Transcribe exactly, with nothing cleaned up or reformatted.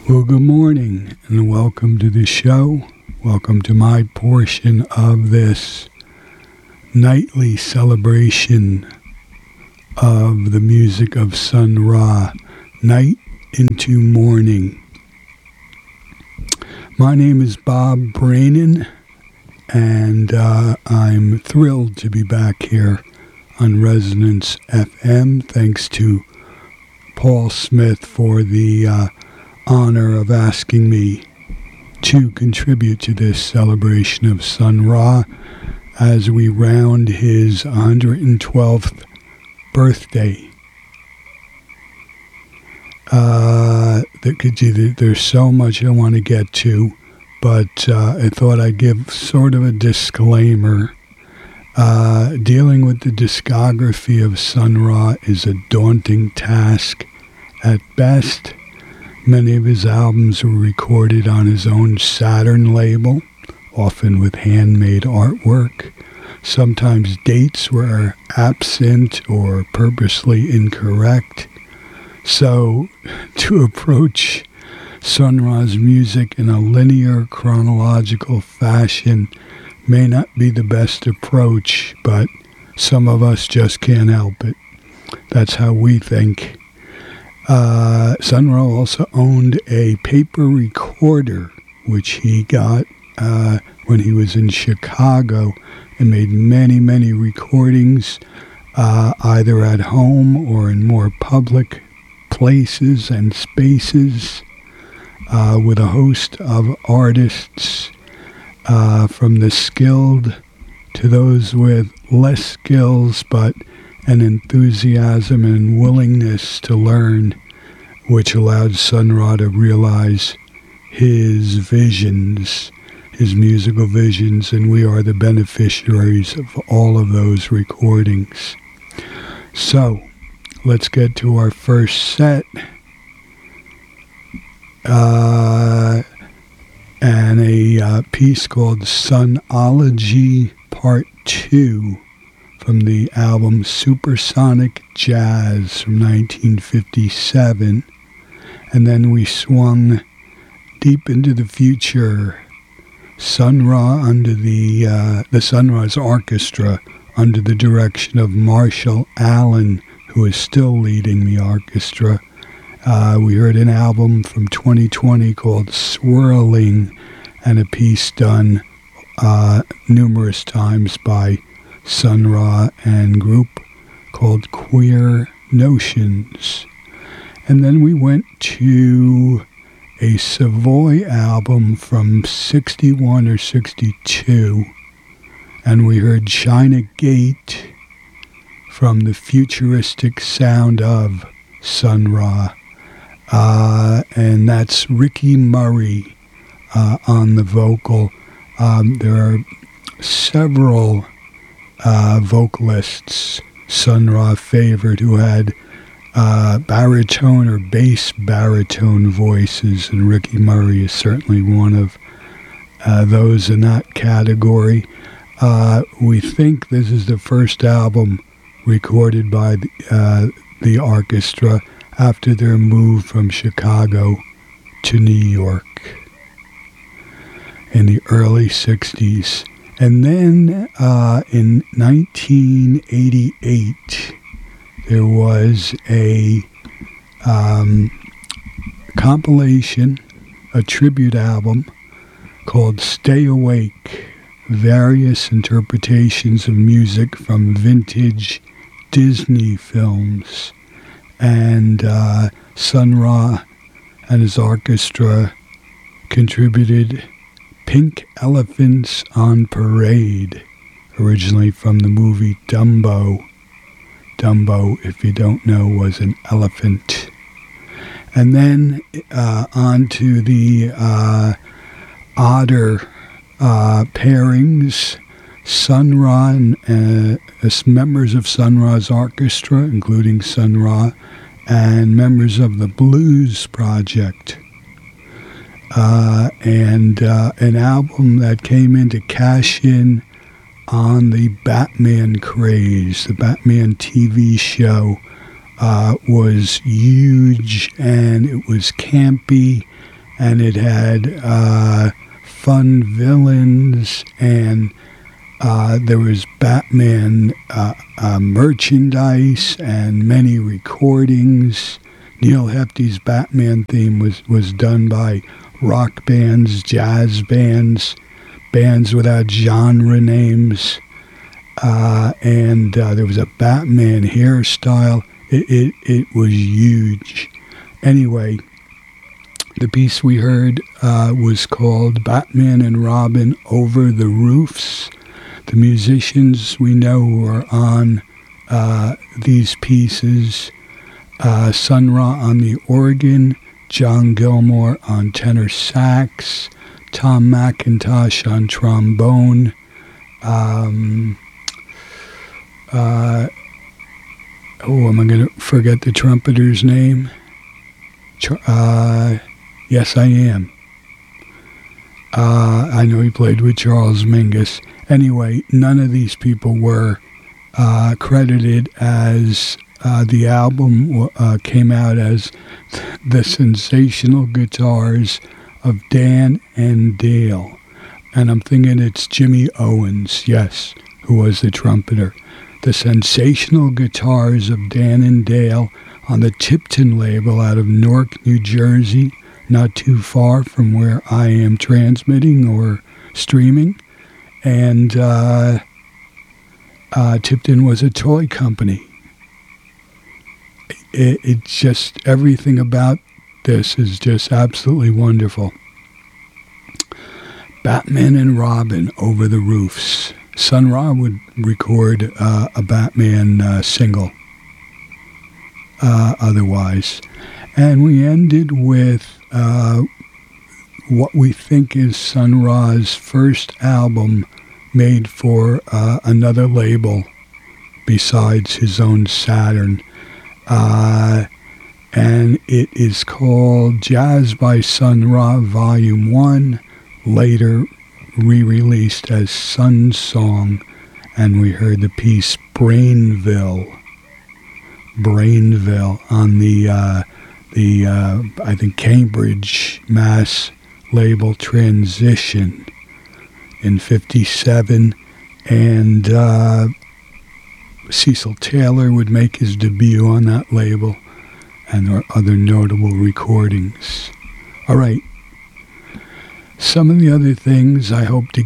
Well, good morning and welcome to the show. Welcome to my portion of this nightly celebration of the music of Sun Ra, night into morning. My name is Bob Brainin, and uh, I'm thrilled to be back here on Resonance F M. Thanks to Paul Smith for the uh, honor of asking me to contribute to this celebration of Sun Ra as we round his one hundred twelfth birthday. Uh, there's so much I want to get to, but uh, I thought I'd give sort of a disclaimer. Uh, dealing with the discography of Sun Ra is a daunting task at best. Many of his albums were recorded on his own Saturn label, often with handmade artwork. Sometimes dates were absent or purposely incorrect. So, to approach Sun Ra's music in a linear, chronological fashion may not be the best approach, but some of us just can't help it. That's how we think. Uh, Sun Ra also owned a paper recorder, which he got uh, when he was in Chicago, and made many, many recordings, uh, either at home or in more public places and spaces, uh, with a host of artists, uh, from the skilled to those with less skills, but an enthusiasm and willingness to learn, which allowed Sun Ra to realize his visions, his musical visions, and we are the beneficiaries of all of those recordings. So, let's get to our first set. Uh, and a uh, piece called Sunology Part two from the album Supersonic Jazz from nineteen fifty-seven. And then we swung deep into the future. Sun Ra under the, uh, the Sun Ra's orchestra under the direction of Marshall Allen, who is still leading the orchestra. Uh, we heard an album from twenty twenty called Swirling, and a piece done uh, numerous times by Sun Ra and group called Queer Notions. And then we went to a Savoy album from sixty-one or sixty-two, and we heard China Gate from the futuristic sound of Sun Ra. Uh, and that's Ricky Murray uh, on the vocal. Um, there are several uh, vocalists Sun Ra favored who had uh, baritone or bass baritone voices, and Ricky Murray is certainly one of uh, those in that category. Uh, we think this is the first album recorded by the, uh, the orchestra after their move from Chicago to New York in the early sixties. And then uh, in nineteen eighty-eight, there was a um, compilation, a tribute album called Stay Awake, Various Interpretations of Music from Vintage Disney Films. And uh, Sun Ra and his orchestra contributed Pink Elephants on Parade, originally from the movie Dumbo. Dumbo, if you don't know, was an elephant. And then uh, on to the uh, odder uh, pairings. Sun Ra and uh, as members of Sun Ra's orchestra, including Sun Ra, and members of the Blues Project. Uh, and uh, an album that came in to cash in on the Batman craze. The Batman T V show uh, was huge, and it was campy, and it had uh, fun villains, and uh, there was Batman uh, uh, merchandise and many recordings. Neil Hefti's Batman theme was, was done by rock bands, jazz bands, bands without genre names, uh, and uh, there was a Batman hairstyle. It, it, it was huge. Anyway, the piece we heard uh, was called Batman and Robin Over the Roofs. The musicians we know who are on uh, these pieces, uh, Sun Ra on the organ, John Gilmore on tenor sax, Tom McIntosh on trombone, um, uh, oh, am I going to forget the trumpeter's name? Uh, yes, I am. Uh, I know he played with Charles Mingus. Anyway, none of these people were uh, credited as uh, the album uh, came out as The Sensational Guitars of Dan and Dale. And I'm thinking it's Jimmy Owens, yes, who was the trumpeter. The Sensational Guitars of Dan and Dale on the Tipton label out of Newark, New Jersey, not too far from where I am transmitting or streaming. And uh, uh, Tipton was a toy company. It, it's just, everything about this is just absolutely wonderful. Batman and Robin Over the Roofs. Sun Ra would record uh, a Batman uh, single uh, otherwise. And we ended with uh, what we think is Sun Ra's first album made for uh, another label besides his own Saturn. Uh, and it is called Jazz by Sun Ra Volume one, later re-released as Sun Song, and we heard the piece Brainville. Brainville on the, uh, the uh, I think, Cambridge, Mass label Transition in fifty-seven, and uh, Cecil Taylor would make his debut on that label, and there are other notable recordings. All right. Some of the other things I hope to